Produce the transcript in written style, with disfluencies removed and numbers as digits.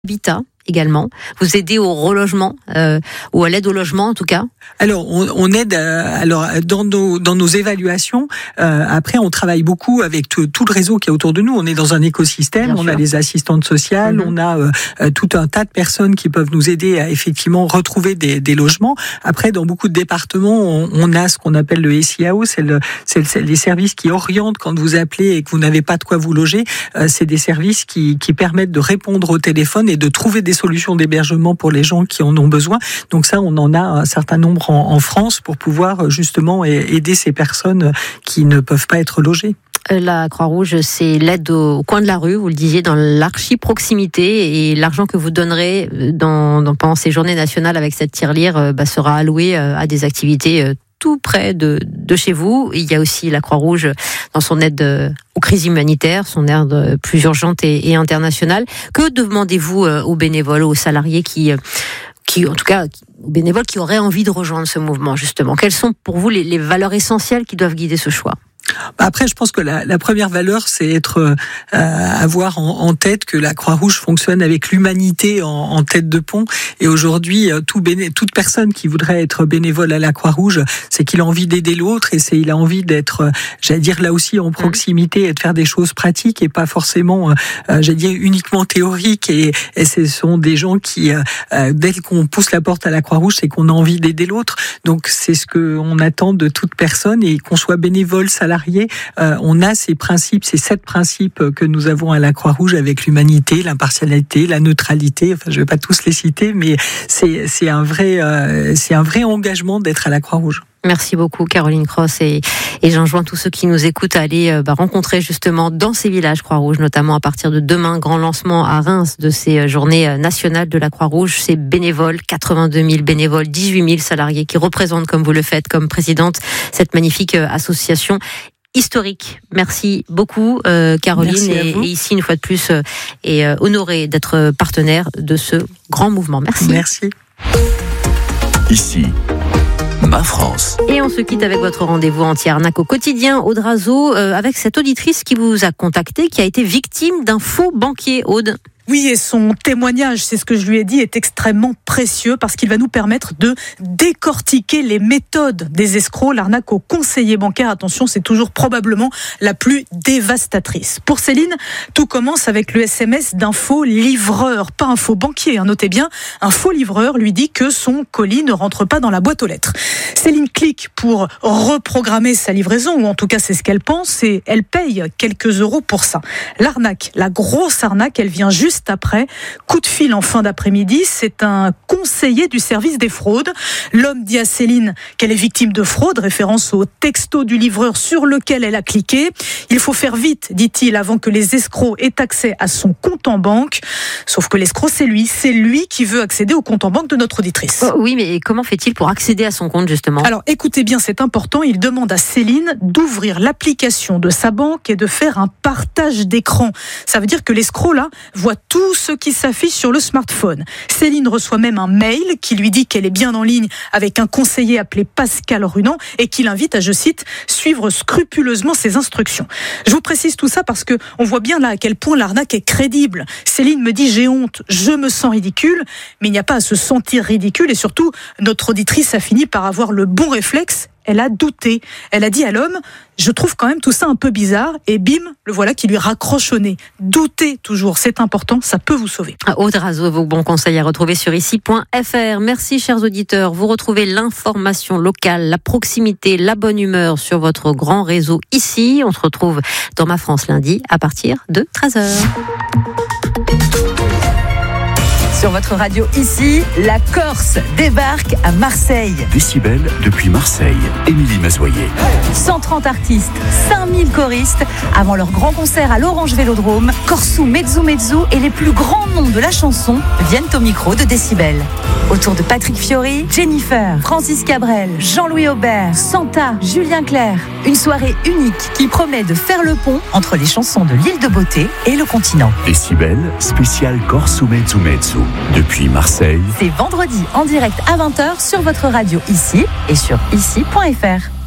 Habitat également. Vous aidez au relogement ou à l'aide au logement en tout cas. Alors on aide dans nos évaluations. Après on travaille beaucoup avec tout le réseau qui est autour de nous. On est dans un écosystème. Bien on sûr. A les assistantes sociales, on a tout un tas de personnes qui peuvent nous aider à effectivement retrouver des logements. Après dans beaucoup de départements on a ce qu'on appelle le SIAO, c'est les services qui orientent quand vous appelez et que vous n'avez pas de quoi vous loger. C'est des services qui permettent de répondre au téléphone et de trouver des solutions d'hébergement pour les gens qui en ont besoin. Donc ça, on en a un certain nombre en France pour pouvoir justement aider ces personnes qui ne peuvent pas être logées. La Croix-Rouge, c'est l'aide au coin de la rue, vous le disiez, dans l'archi-proximité, et l'argent que vous donnerez pendant ces journées nationales avec cette tirelire sera alloué à des activités tout près de chez vous. Il y a aussi la Croix-Rouge dans son aide aux crises humanitaires, son aide plus urgente et internationale. Que demandez-vous aux bénévoles, aux salariés qui en tout cas, aux bénévoles qui auraient envie de rejoindre ce mouvement, justement? Quelles sont pour vous les valeurs essentielles qui doivent guider ce choix? Après, je pense que la première valeur, c'est avoir en tête que la Croix-Rouge fonctionne avec l'humanité en tête de pont. Et aujourd'hui, toute personne qui voudrait être bénévole à la Croix-Rouge, c'est qu'il a envie d'aider l'autre et il a envie d'être, là aussi en proximité et de faire des choses pratiques et pas forcément, uniquement théoriques. Et ce sont des gens qui, dès qu'on pousse la porte à la Croix-Rouge, c'est qu'on a envie d'aider l'autre. Donc c'est ce qu'on attend de toute personne, et qu'on soit bénévole, salarié, on a ces 7 principes que nous avons à la Croix-Rouge avec l'humanité, l'impartialité, la neutralité. Enfin, je ne vais pas tous les citer, mais c'est un vrai engagement d'être à la Croix-Rouge. Merci beaucoup Caroline Cross, et j'enjoins tous ceux qui nous écoutent à aller rencontrer justement dans ces villages Croix-Rouge, notamment à partir de demain, grand lancement à Reims de ces journées nationales de la Croix-Rouge. Ces bénévoles, 82 000 bénévoles, 18 000 salariés qui représentent, comme vous le faites, comme présidente, cette magnifique association historique. Merci beaucoup Caroline. Merci et ici une fois de plus honorée d'être partenaire de ce grand mouvement. Merci. Merci. Ici Ma France. Et on se quitte avec votre rendez-vous anti-arnaque au quotidien, Aude Razeau, avec cette auditrice qui vous a contacté, qui a été victime d'un faux banquier. Aude. Oui, et son témoignage, c'est ce que je lui ai dit, est extrêmement précieux parce qu'il va nous permettre de décortiquer les méthodes des escrocs. L'arnaque au conseiller bancaire, attention, c'est toujours probablement la plus dévastatrice. Pour Céline, tout commence avec le SMS d'un faux livreur, pas un faux banquier, notez bien. Un faux livreur lui dit que son colis ne rentre pas dans la boîte aux lettres. Céline clique pour reprogrammer sa livraison, ou en tout cas c'est ce qu'elle pense, et elle paye quelques euros pour ça. L'arnaque, la grosse arnaque, elle vient juste après. Coup de fil en fin d'après-midi, c'est un conseiller du service des fraudes. L'homme dit à Céline qu'elle est victime de fraude, référence au texto du livreur sur lequel elle a cliqué. Il faut faire vite, dit-il, avant que les escrocs aient accès à son compte en banque. Sauf que l'escroc, c'est lui qui veut accéder au compte en banque de notre auditrice. Oui, mais comment fait-il pour accéder à son compte, justement ? Alors, écoutez bien, c'est important. Il demande à Céline d'ouvrir l'application de sa banque et de faire un partage d'écran. Ça veut dire que l'escroc, là, voit tout ce qui s'affiche sur le smartphone. Céline reçoit même un mail qui lui dit qu'elle est bien en ligne avec un conseiller appelé Pascal Runand et qui l'invite à, je cite, suivre scrupuleusement ses instructions. Je vous précise tout ça parce que on voit bien là à quel point l'arnaque est crédible. Céline me dit « j'ai honte, je me sens ridicule », mais il n'y a pas à se sentir ridicule, et surtout, notre auditrice a fini par avoir le bon réflexe. Elle a douté. Elle a dit à l'homme « je trouve quand même tout ça un peu bizarre », et bim, le voilà qui lui raccroche au nez. Doutez toujours, c'est important, ça peut vous sauver. Aude Razeau, vos bons conseils à retrouver sur ici.fr. Merci chers auditeurs, vous retrouvez l'information locale, la proximité, la bonne humeur sur votre grand réseau ici. On se retrouve dans Ma France lundi à partir de 13h. Sur votre radio ici, la Corse débarque à Marseille. Décibel depuis Marseille. Émilie Mazoyer. 130 artistes, 5000 choristes. Avant leur grand concert à l'Orange Vélodrome, Corsou, Mezzo et les plus grands noms de la chanson viennent au micro de Décibel. Autour de Patrick Fiori, Jennifer, Francis Cabrel, Jean-Louis Aubert, Santa, Julien Clerc. Une soirée unique qui promet de faire le pont entre les chansons de l'île de Beauté et le continent. Décibel, spécial Corsou, Mezzo. Depuis Marseille. C'est vendredi en direct à 20h sur votre radio ici et sur ici.fr.